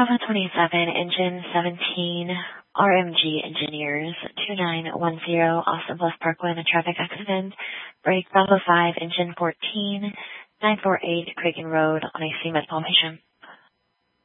Bravo 27, engine 17, RMG engineers, 2910, Austin Bluff Parkway, a traffic accident. Break Bravo 5, engine 14, 948, Cragen Road on a CMED formation.